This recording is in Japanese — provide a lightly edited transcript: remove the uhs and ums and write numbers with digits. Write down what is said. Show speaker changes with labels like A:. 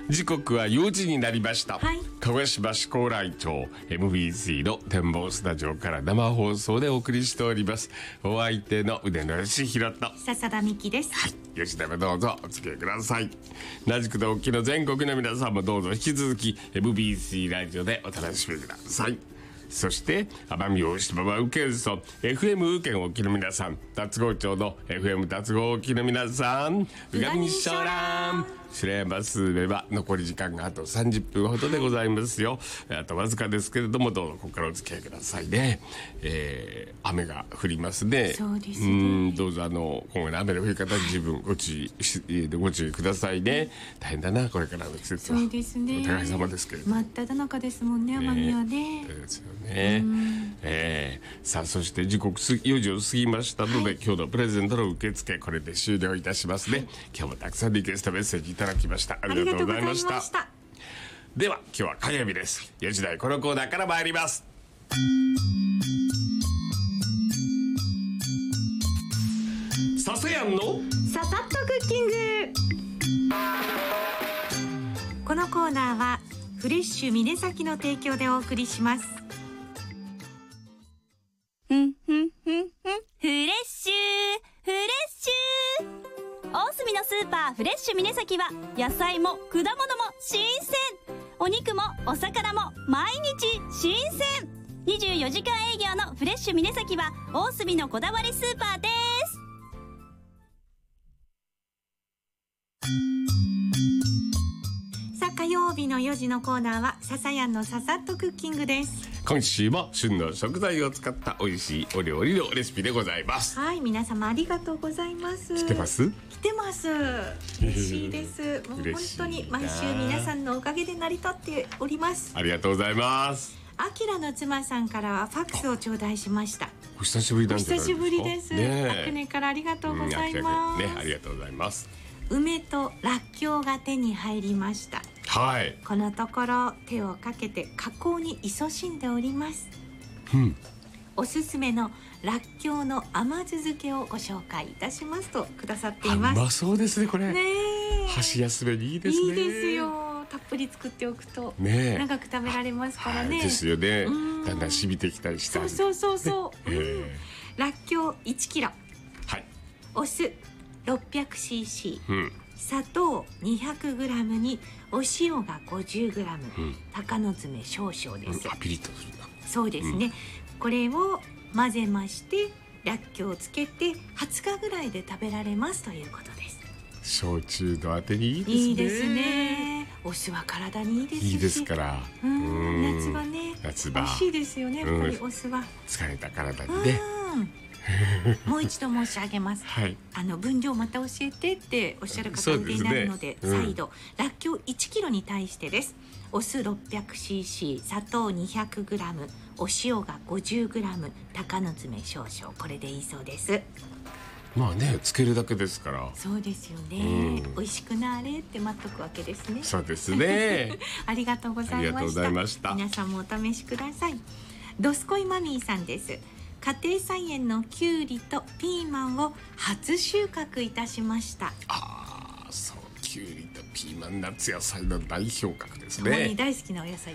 A: 時刻は4時になりました、
B: はい、
A: 鹿児島市高麗町 MBC の展望スタジオから生放送でお送りしております。お相手の腕の吉弘と
B: 笹田美希です。
A: はい、吉田もどうぞお付き合いください。同じくでお聞きの全国の皆さんもどうぞ引き続き MBC ラジオでお楽しみください。そして奄美大島は宇検村 FM 宇検沖の皆さん、龍郷町の FM 龍郷沖の皆さん、うがみしょらん白山スーベは残り時間があと30分ほどでございますよ。あとわずかですけれども、どうぞここからお付き合いくださいね。雨が降りますね。
B: そうですね。
A: どうぞ今後の雨の降り方に十分ご注意くださいね。大変だな、これからの季節は。
B: そうですね。
A: お互い様ですけれども、
B: 真っ只中ですもんね、奄美はね。
A: ですよね。さあ、そして時刻4時を過ぎましたので、今日のプレゼントの受付これで終了いたしますね。今日もたくさんリクエストメッセージいただきました。ありがとうございました。では今日は火曜日です。4時台このコーナーから参ります。ささやんの
B: ささっとクッキング。このコーナーはフレッシュ峰崎の提供でお送りします。
C: フレッシュ大隅のスーパーフレッシュ峰崎は野菜も果物も新鮮、お肉もお魚も毎日新鮮。24時間営業のフレッシュ峰崎は大隅のこだわりスーパーです。
B: さあ、火曜日の4時のコーナーはささやんのささっとクッキングです。
A: 今週も旬の食材を使った美味しいお料理のレシピでございます。
B: はい、皆様ありがとうございます。
A: 来てます？
B: 来てます。嬉しいです。もう本当に毎週皆さんのおかげで成り立っております。
A: ありがとうございます。
B: あきらの妻さんからはファックスを頂戴しました。
A: お久しぶりなんじゃないですか？
B: お久しぶりです。あくねからありがとうございます。
A: ありがとうございます。
B: 梅とらっきょうが手に入りました。
A: はい。
B: このところ手をかけて加工に勤しんでおります。おすすめのらっきょうの甘酢漬けをご紹介いたしますとくださっています。
A: うまそうですね、これ。箸休めにいいですね。
B: いいですよ。たっぷり作っておくと長く食べられますからね。
A: ですよね。だんだん染みてきたりした。
B: そう。らっきょう1キロ、
A: はい、
B: お酢 600cc、砂糖 200g にお塩が 50g、鷹の爪少々です。
A: ピリッとするな。
B: そうですね。これを混ぜましてらっきょうをつけて20日ぐらいで食べられますということです。
A: 焼酎のあてにいいですね。
B: いいですね。お酢は体にいいですし、
A: いいですから。
B: 夏場ね、美味しいですよね。やっぱりお酢は
A: 疲れた体にね。
B: もう一度申し上げます。分量また教えてっておっしゃる方になるので、再度らっきょう1キロに対してです。お酢 600cc、 砂糖 200g、 お塩が 50g、 鷹の爪少々、これでいいそうです。
A: まあね、つけるだけですから。
B: そうですよね。美味しくなれって待っとくわけですね。
A: そうですね。
B: ありがとうございました。皆さんもお試しください。どすこいマミーさんです。家庭菜園のきゅうりとピーマンを初収穫いたしました。
A: そう、きゅうりとピーマン、夏野菜の代表格ですね。
B: 共に大好きなお野菜